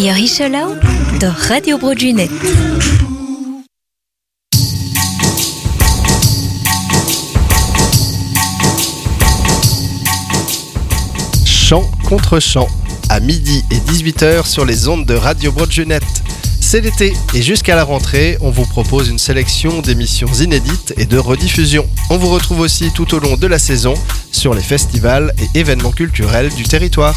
Richelao de Radio Broadjunet. Chant contre chant, à midi et 18h sur les ondes de Radio Broadjunet. C'est l'été et jusqu'à la rentrée, on vous propose une sélection d'émissions inédites et de rediffusions. On vous retrouve aussi tout au long de la saison sur les festivals et événements culturels du territoire.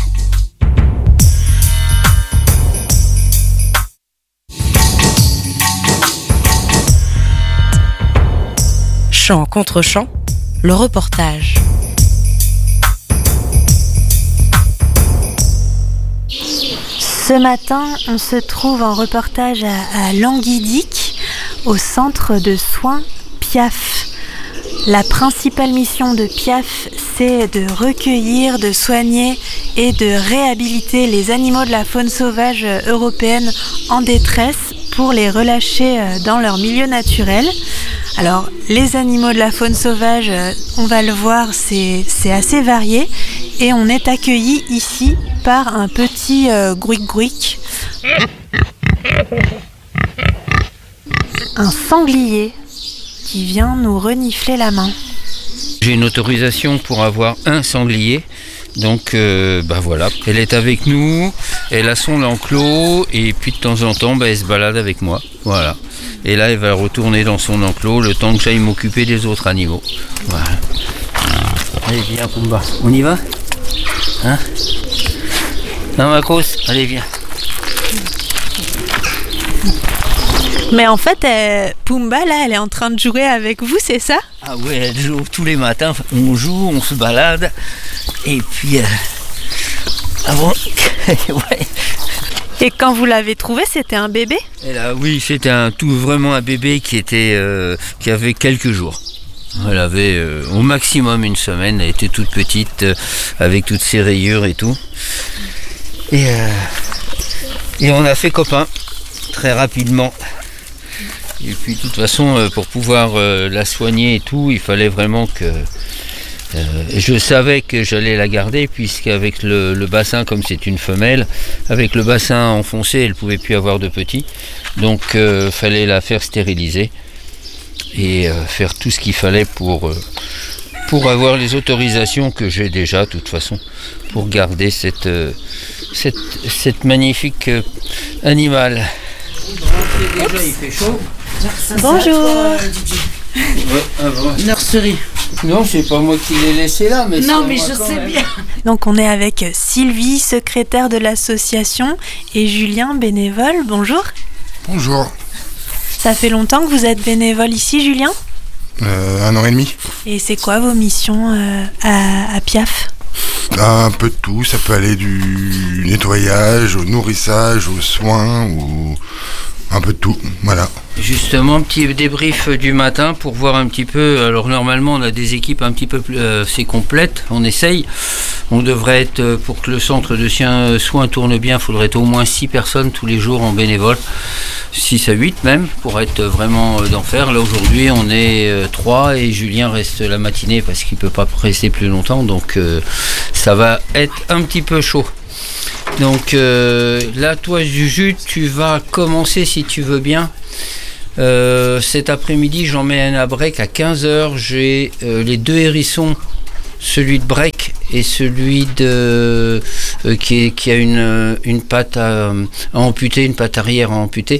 Chant contre chant, le reportage. Ce matin, on se trouve en reportage à Languidic, au centre de soins Piaf. La principale mission de Piaf, c'est de recueillir, de soigner et de réhabiliter les animaux de la faune sauvage européenne en détresse pour les relâcher dans leur milieu naturel. Alors, les animaux de la faune sauvage, on va le voir, c'est assez varié. Et on est accueilli ici par un petit gouic-gouic. Un sanglier qui vient nous renifler la main. J'ai une autorisation pour avoir un sanglier. Donc voilà, elle est avec nous, elle a son enclos et puis de temps en temps elle se balade avec moi. Voilà. Et là elle va retourner dans son enclos le temps que j'aille m'occuper des autres animaux. Voilà. Allez viens Pumba, on y va? Hein? Non Macos, allez viens. Mais en fait, Pumba là, elle est en train de jouer avec vous, c'est ça? Ah oui, elle joue tous les matins, on joue, on se balade. Et puis avant, ouais. Et quand vous l'avez trouvé, c'était un bébé? Et là, oui, c'était vraiment un bébé qui avait quelques jours. Elle avait au maximum une semaine, elle était toute petite, avec toutes ses rayures et tout. Et on a fait copain très rapidement. Et puis de toute façon, pour pouvoir la soigner et tout, il fallait vraiment que... je savais que j'allais la garder puisqu'avec le bassin, comme c'est une femelle, avec le bassin enfoncé, elle ne pouvait plus avoir de petits. Donc fallait la faire stériliser et faire tout ce qu'il fallait pour avoir les autorisations que j'ai déjà de toute façon pour garder cette magnifique animal. Déjà il fait chaud. Bonjour. Nurserie. Non, c'est pas moi qui l'ai laissé là, mais non, mais je sais bien. Donc on est avec Sylvie, secrétaire de l'association, et Julien, bénévole. Bonjour. Bonjour. Ça fait longtemps que vous êtes bénévole ici, Julien? 1 an et demi. Et c'est quoi vos missions à Piaf? Un peu de tout, ça peut aller du nettoyage, au nourrissage, aux soins, ou un peu de tout, voilà. Justement, petit débrief du matin pour voir un petit peu. Alors normalement on a des équipes un petit peu plus assez complètes, on essaye. On devrait être, pour que le centre de soins tourne bien, il faudrait être au moins 6 personnes tous les jours en bénévole. 6 à 8 même, pour être vraiment d'enfer. Là aujourd'hui on est 3 et Julien reste la matinée parce qu'il ne peut pas rester plus longtemps. Donc ça va être un petit peu chaud. Donc là toi Juju, tu vas commencer si tu veux bien. Cet après-midi j'emmène à Brec à 15h. J'ai les 2 hérissons, celui de Brec et celui de qui a une patte à amputer, une patte arrière à amputer.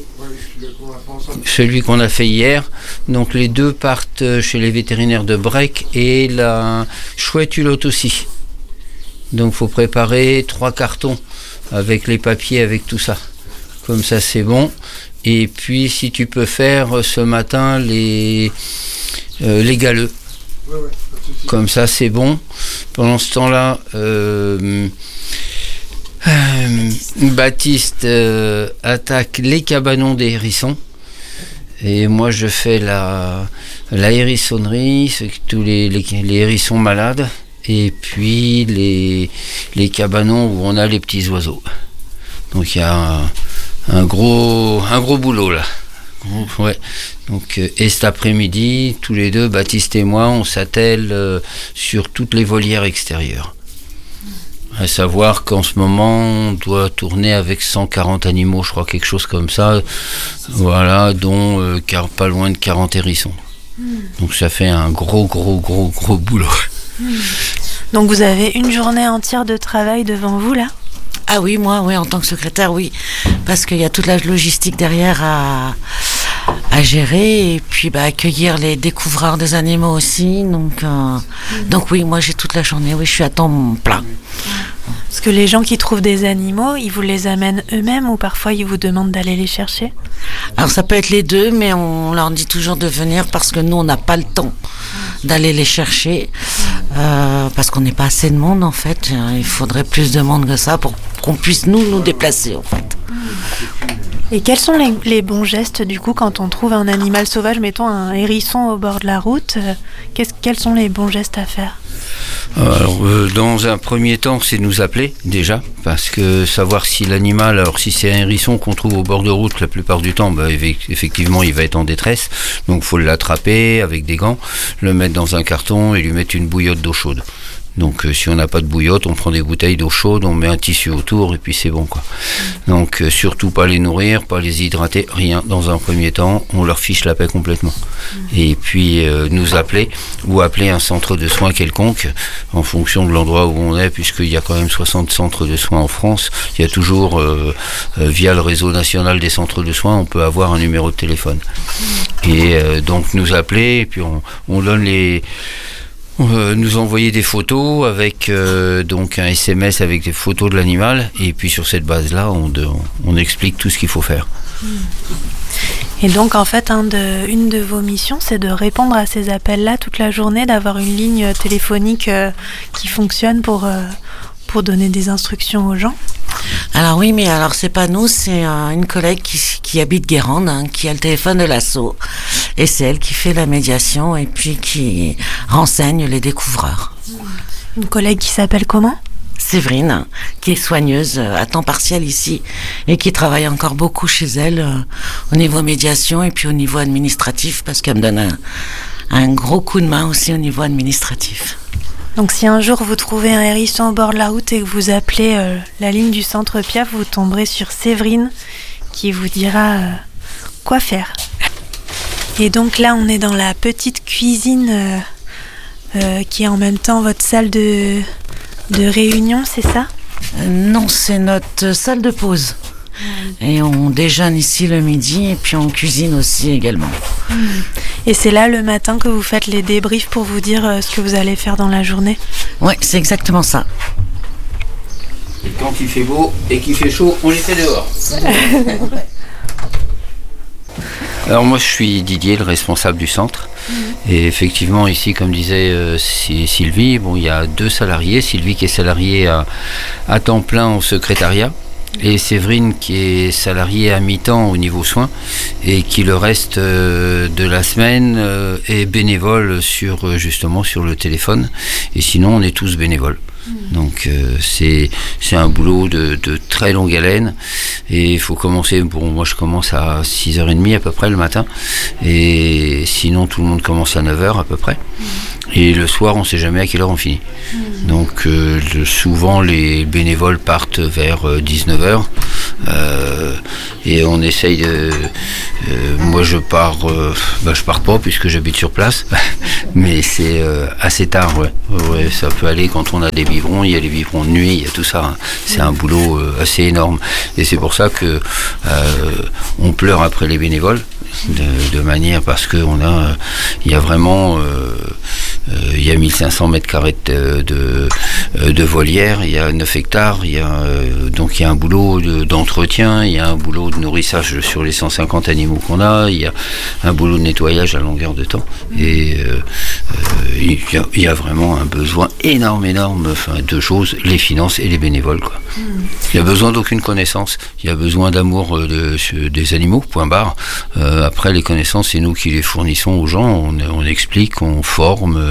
Celui qu'on a fait hier. Donc les 2 partent chez les vétérinaires de Brec et la chouette hulotte aussi. Donc faut préparer 3 cartons avec les papiers, avec tout ça. Comme ça c'est bon. Et puis si tu peux faire ce matin les galeux. Ouais, comme ça c'est bon. Pendant ce temps-là, Baptiste attaque les cabanons des hérissons. Et moi je fais la hérissonnerie, tous les hérissons malades. Et puis les cabanons où on a les petits oiseaux. Donc il y a un gros boulot là. Ouais. Donc et cet après-midi, tous les deux, Baptiste et moi, on s'attelle sur toutes les volières extérieures. À savoir qu'en ce moment, on doit tourner avec 140 animaux, je crois, quelque chose comme ça. Voilà, dont pas loin de 40 hérissons. Donc ça fait un gros boulot. Donc vous avez une journée entière de travail devant vous là ? Ah oui, moi, oui, en tant que secrétaire, oui. Parce qu'il y a toute la logistique derrière à gérer et puis accueillir les découvreurs des animaux aussi. Donc oui, moi j'ai toute la journée, oui, je suis à temps plein. Parce que les gens qui trouvent des animaux, ils vous les amènent eux-mêmes ou parfois ils vous demandent d'aller les chercher ? Alors ça peut être les deux, mais on leur dit toujours de venir parce que nous on n'a pas le temps d'aller les chercher parce qu'on n'est pas assez de monde en fait. Il faudrait plus de monde que ça pour qu'on puisse nous déplacer en fait. Et quels sont les bons gestes du coup quand on trouve un animal sauvage, mettons un hérisson au bord de la route, quels sont les bons gestes à faire ? Alors, dans un premier temps, c'est nous appeler déjà, parce que savoir si l'animal, alors si c'est un hérisson qu'on trouve au bord de route, la plupart du temps, effectivement, il va être en détresse, donc il faut l'attraper avec des gants, le mettre dans un carton et lui mettre une bouillotte d'eau chaude. Donc si on n'a pas de bouillotte, on prend des bouteilles d'eau chaude, on met un tissu autour et puis c'est bon quoi. Donc surtout pas les nourrir, pas les hydrater, rien. Dans un premier temps, on leur fiche la paix complètement. Et puis nous appeler ou appeler un centre de soins quelconque en fonction de l'endroit où on est, puisqu'il y a quand même 60 centres de soins en France. Il y a toujours via le réseau national des centres de soins, on peut avoir un numéro de téléphone. Et donc nous appeler et puis on donne nous envoyer des photos avec donc un SMS avec des photos de l'animal et puis sur cette base-là, on explique tout ce qu'il faut faire. Et donc en fait, une de vos missions, c'est de répondre à ces appels-là toute la journée, d'avoir une ligne téléphonique qui fonctionne pour donner des instructions aux gens. Alors oui, mais alors c'est pas nous, c'est une collègue qui habite Guérande, qui a le téléphone de l'assaut. Et c'est elle qui fait la médiation et puis qui renseigne les découvreurs. Une collègue qui s'appelle comment ? Séverine, qui est soigneuse à temps partiel ici et qui travaille encore beaucoup chez elle au niveau médiation et puis au niveau administratif parce qu'elle me donne un gros coup de main aussi au niveau administratif. Donc si un jour vous trouvez un hérisson au bord de la route et que vous appelez la ligne du centre Piaf, vous tomberez sur Séverine qui vous dira quoi faire. Et donc là on est dans la petite cuisine qui est en même temps votre salle de réunion, c'est ça ? Non, c'est notre salle de pause. Et on déjeune ici le midi et puis on cuisine aussi également. Et c'est là le matin que vous faites les débriefs pour vous dire ce que vous allez faire dans la journée ? Oui, c'est exactement ça. Et quand il fait beau et qu'il fait chaud, on les fait dehors. Alors moi je suis Didier, le responsable du centre. Et effectivement ici, comme disait Sylvie, il y a 2 salariés. Sylvie qui est salariée à temps plein au secrétariat. Et Séverine qui est salariée à mi-temps au niveau soins et qui le reste de la semaine est bénévole justement sur le téléphone. Et sinon on est tous bénévoles. Donc c'est un boulot de très longue haleine et il faut commencer, moi je commence à 6h30 à peu près le matin et sinon tout le monde commence à 9h à peu près et le soir on sait jamais à quelle heure on finit. Donc souvent les bénévoles partent vers 19h et on essaye moi je pars pas puisque j'habite sur place mais c'est assez tard ouais, ça peut aller quand on a des biberons, il y a les biberons de nuit, il y a tout ça, c'est un boulot assez énorme et c'est pour ça que on pleure après les bénévoles de manière parce que il y a vraiment il y a 1500 mètres carrés de volière, il y a 9 hectares, donc il y a un boulot d'entretien, il y a un boulot de nourrissage sur les 150 animaux qu'on a, il y a un boulot de nettoyage à longueur de temps et il y a vraiment un besoin énorme de choses, les finances et les bénévoles quoi. Il y a besoin d'aucune connaissance, il y a besoin d'amour des animaux, point barre. Après les connaissances c'est nous qui les fournissons aux gens, on explique, on forme,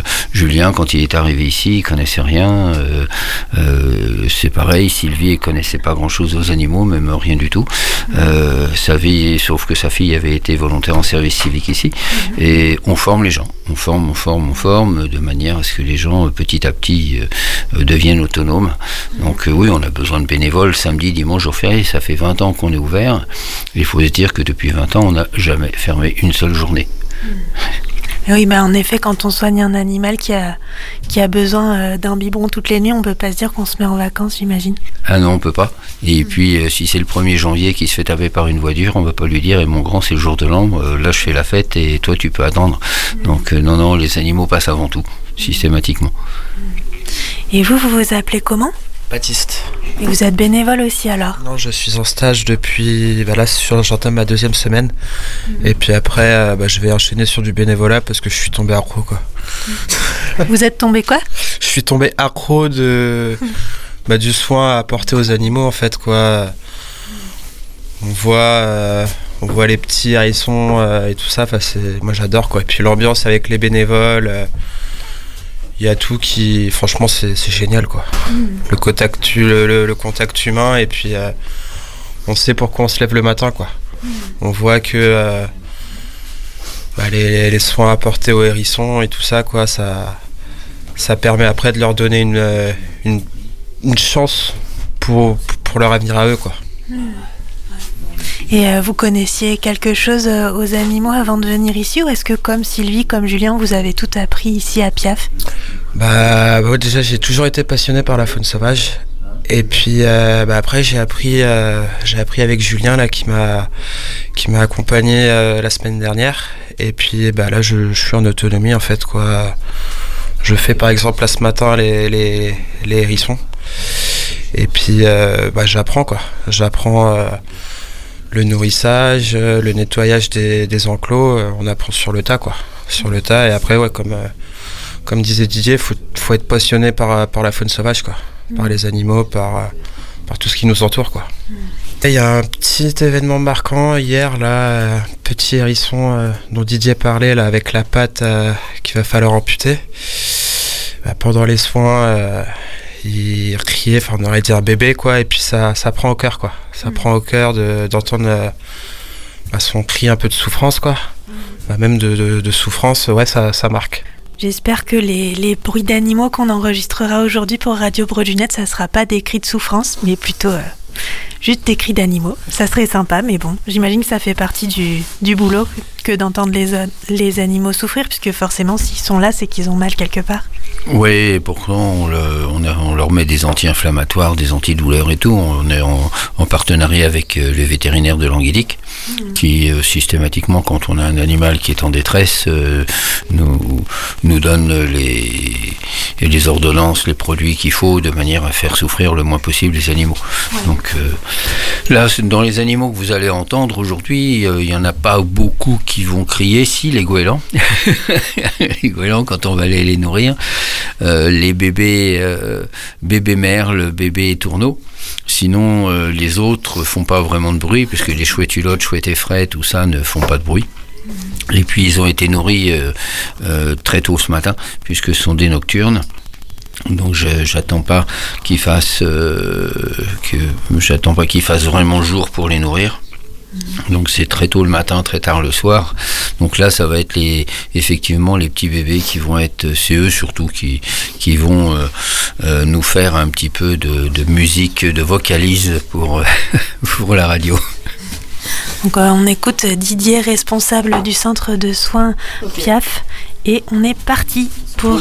Julien, quand il est arrivé ici, il connaissait rien. C'est pareil, Sylvie, elle connaissait pas grand-chose aux animaux, même rien du tout. Sauf que sa fille avait été volontaire en service civique ici. Et on forme les gens. On forme de manière à ce que les gens, petit à petit, deviennent autonomes. Donc oui, on a besoin de bénévoles samedi, dimanche, jour férié. Ça fait 20 ans qu'on est ouvert. Il faut se dire que depuis 20 ans, on n'a jamais fermé une seule journée. Oui, en effet, quand on soigne un animal qui a besoin d'un biberon toutes les nuits, on peut pas se dire qu'on se met en vacances, j'imagine. Ah non, on peut pas. Et puis, si c'est le 1er janvier qui se fait taper par une voiture, on va pas lui dire, et mon grand, c'est le jour de l'an, là je fais la fête et toi tu peux attendre. Donc non, les animaux passent avant tout, systématiquement. Et vous vous appelez comment ? Baptiste. Et vous êtes bénévole aussi alors ? Non, je suis en stage depuis... là, j'entame ma 2e semaine. Et puis après, je vais enchaîner sur du bénévolat parce que je suis tombé accro, quoi. Vous êtes tombé quoi ? Je suis tombé accro du soin apporté aux animaux, en fait, quoi. On voit les petits hérissons et tout ça. Moi, j'adore, quoi. Et puis l'ambiance avec les bénévoles... il y a tout qui, franchement, c'est génial, quoi. Le contact humain, et puis on sait pourquoi on se lève le matin, quoi. On voit que les soins apportés aux hérissons et tout ça, quoi, ça permet après de leur donner une chance pour leur avenir à eux, quoi. Et vous connaissiez quelque chose aux animaux avant de venir ici, ou est-ce que comme Sylvie, comme Julien, vous avez tout appris ici à Piaf ? Déjà, j'ai toujours été passionné par la faune sauvage. Et puis après, j'ai appris avec Julien là, qui m'a accompagné la semaine dernière. Et puis là, je suis en autonomie, en fait, quoi. Je fais par exemple là ce matin les hérissons. Et puis j'apprends, quoi. Le nourrissage, le nettoyage des enclos, on apprend sur le tas, quoi. Sur le tas, et après, ouais, comme disait Didier, faut être passionné par la faune sauvage, quoi. Par les animaux, par tout ce qui nous entoure, quoi. Il y a un petit événement marquant hier, là, petit hérisson dont Didier parlait, là, avec la patte qu'il va falloir amputer. Pendant les soins, il riait, on aurait dire bébé, quoi, et puis ça prend au cœur, quoi. Ça prend au cœur d'entendre son cri un peu de souffrance, quoi. Même de souffrance, ouais, ça marque. J'espère que les bruits d'animaux qu'on enregistrera aujourd'hui pour Radio Brodunette, ça sera pas des cris de souffrance, mais plutôt juste des cris d'animaux. Ça serait sympa, mais bon, j'imagine que ça fait partie du boulot que d'entendre les animaux souffrir, puisque forcément, s'ils sont là, c'est qu'ils ont mal quelque part. Oui, pourtant on leur met des anti-inflammatoires, des antidouleurs et tout. On est en partenariat avec le vétérinaire de Languédic, qui systématiquement, quand on a un animal qui est en détresse, nous donne les ordonnances, les produits qu'il faut, de manière à faire souffrir le moins possible les animaux. Ouais. Donc là, dans les animaux que vous allez entendre aujourd'hui, il n'y en a pas beaucoup qui vont crier, si, les goélands. Les goélands, quand on va aller les nourrir. Les bébés merles, bébés tourneaux. Sinon, les autres font pas vraiment de bruit, puisque les chouettes-hulottes, chouettes effraies, tout ça ne font pas de bruit. Et puis ils ont été nourris très tôt ce matin, puisque ce sont des nocturnes. Donc j'attends pas qu'ils fassent vraiment jour pour les nourrir. Donc c'est très tôt le matin, très tard le soir. Donc là, ça va être effectivement les petits bébés qui vont être, c'est eux surtout qui vont nous faire un petit peu de musique, de vocalise pour la radio. Donc on écoute Didier, responsable du centre de soins Piaf, et on est parti pour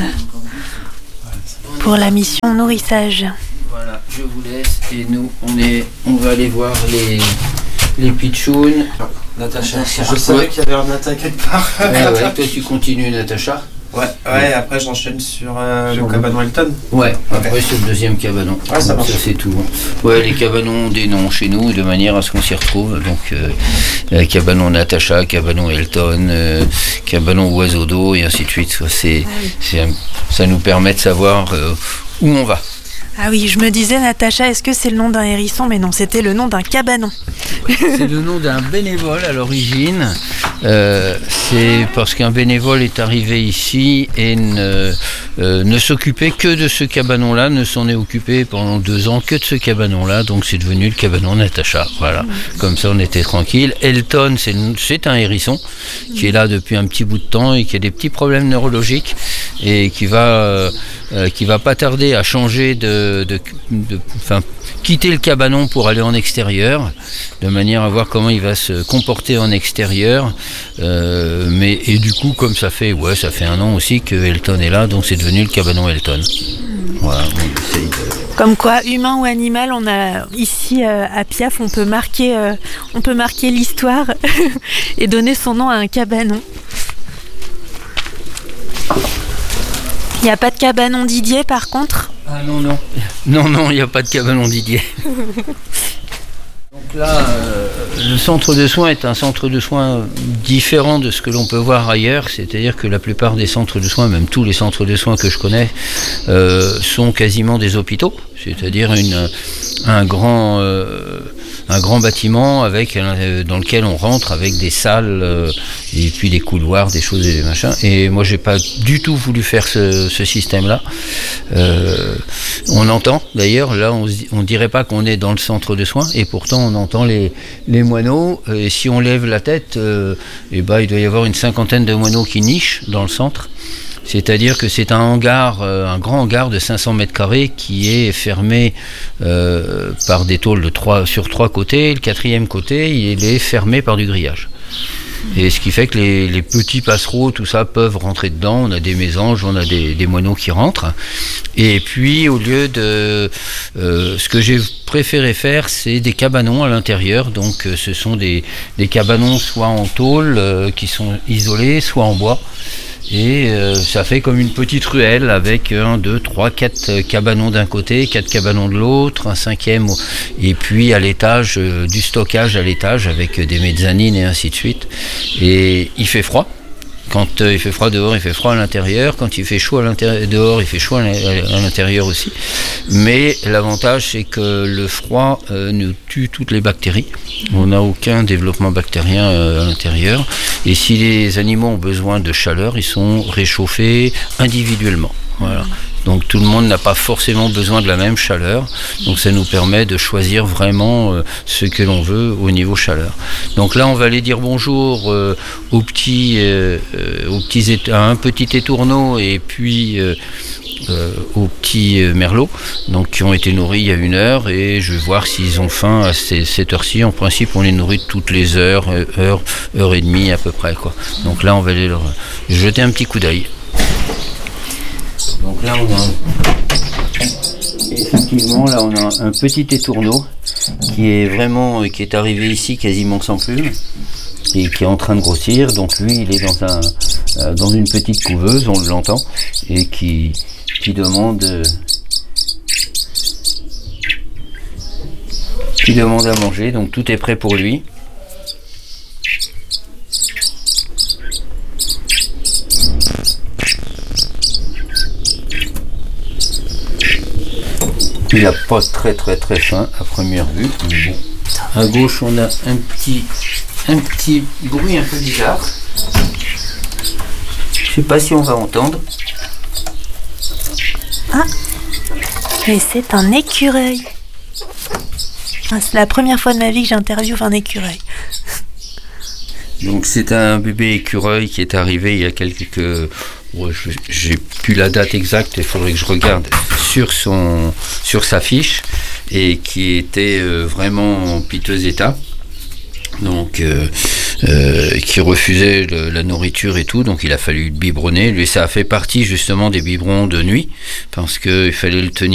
la mission nourrissage. Voilà, je vous laisse et nous on va aller voir les pitchounes. Natacha. Je savais qu'il y avait un Nata quelque part. Ouais, toi tu continues, Natacha. Ouais, après j'enchaîne sur le cabanon Elton. Ouais, après c'est le deuxième cabanon. Ouais, ça marche. Ça c'est tout. Ouais, les cabanons ont des noms chez nous de manière à ce qu'on s'y retrouve. Donc cabanon Natacha, cabanon Elton, cabanon Oiseau d'eau et ainsi de suite. Ça nous permet de savoir où on va. Ah oui, je me disais, Natacha, est-ce que c'est le nom d'un hérisson? Mais non, c'était le nom d'un cabanon. C'est le nom d'un bénévole à l'origine. C'est parce qu'un bénévole est arrivé ici et ne s'occupait que de ce cabanon-là, ne s'en est occupé pendant 2 ans que de ce cabanon-là, donc c'est devenu le cabanon Natacha. Voilà, comme ça on était tranquille. Elton, c'est un hérisson qui est là depuis un petit bout de temps et qui a des petits problèmes neurologiques et qui va pas tarder à changer quitter le cabanon pour aller en extérieur, de manière à voir comment il va se comporter en extérieur. Et du coup, comme ça fait 1 an aussi que Elton est là, donc c'est devenu le cabanon Elton. Voilà, on essaye de... Comme quoi, humain ou animal, on a ici à Piaf, on peut marquer l'histoire et donner son nom à un cabanon. Il n'y a pas de cabanon Didier par contre? Ah non, il n'y a pas de cabanon Didier. Donc là, le centre de soins est un centre de soins différent de ce que l'on peut voir ailleurs, c'est-à-dire que la plupart des centres de soins, même tous les centres de soins que je connais, sont quasiment des hôpitaux, c'est-à-dire un grand bâtiment dans lequel on rentre avec des salles et puis des couloirs, des choses et des machins. Et moi, j'ai pas du tout voulu faire ce système-là. On entend, d'ailleurs, là, on dirait pas qu'on est dans le centre de soins, et pourtant on entend les moineaux. Et si on lève la tête, il doit y avoir une 50aine de moineaux qui nichent dans le centre. C'est-à-dire que c'est un grand hangar de 500 mètres carrés qui est fermé par des tôles sur 3 côtés. Le 4e côté, il est fermé par du grillage. Et ce qui fait que les petits passereaux, tout ça, peuvent rentrer dedans. On a des mésanges, on a des moineaux qui rentrent. Et puis, au lieu de... ce que j'ai préféré faire, c'est des cabanons à l'intérieur. Donc, ce sont des cabanons soit en tôle, qui sont isolés, soit en bois. Et ça fait comme une petite ruelle avec 1, 2, 3, 4 cabanons d'un côté, 4 cabanons de l'autre, un 5e, et puis à l'étage, du stockage à l'étage avec des mezzanines et ainsi de suite. Et il fait froid. Quand il fait froid dehors, il fait froid à l'intérieur. Quand il fait chaud dehors, il fait chaud à l'intérieur aussi. Mais l'avantage, c'est que le froid nous tue toutes les bactéries. On n'a aucun développement bactérien à l'intérieur. Et si les animaux ont besoin de chaleur, ils sont réchauffés individuellement. Voilà. Donc tout le monde n'a pas forcément besoin de la même chaleur. Donc ça nous permet de choisir vraiment ce que l'on veut au niveau chaleur. Donc là, on va aller dire bonjour à un petit étourneau et puis aux petits merlots, donc qui ont été nourris il y a 1 heure, et je vais voir s'ils ont faim à cette heure-ci. En principe, on les nourrit toutes les heure et demie à peu près, quoi. Donc là, on va aller leur jeter un petit coup d'œil. Donc là, on a un petit étourneau qui est arrivé ici quasiment sans plume et qui est en train de grossir. Donc lui, il est dans une petite couveuse, on l'entend, et qui demande à manger. Donc tout est prêt pour lui. Il n'a pas très faim à première vue. Bon. À gauche, on a un petit bruit un peu bizarre. Je sais pas si on va entendre. Ah, mais c'est un écureuil. Ah, c'est la première fois de ma vie que j'interviewe un écureuil. Donc c'est un bébé écureuil qui est arrivé il y a quelques... j'ai plus la date exacte, il faudrait que je regarde sur sa fiche, et qui était vraiment en piteux état. Donc qui refusait la nourriture et tout, donc il a fallu le biberonner. Lui, ça a fait partie justement des biberons de nuit, parce qu'il fallait le tenir